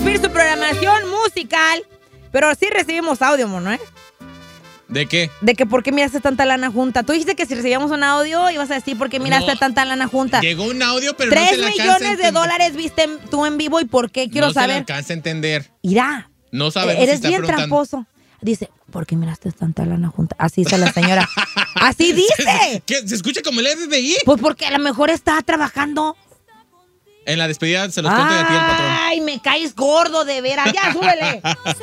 interrumpir su programación musical, pero sí recibimos audio, mono, ¿eh? ¿De qué? De que por qué miraste tanta lana junta. Tú dijiste que si recibíamos un audio ibas a decir por qué miraste tanta lana junta. Llegó un audio, pero no se le alcanza 3 millones de dólares viste tú en vivo y por qué quiero saber. No se le alcanza a entender. Irá. No sabemos Eres si está bien preguntando. tramposo. Dice, ¿por qué miraste tanta lana junta? Así dice la señora. ¡Así dice! ¿Qué? ¿Se escucha como el FBI? Pues porque a lo mejor está trabajando. En la despedida se los cuento y a ti el patrón. Ay, me caes gordo de veras. Ya, súbele.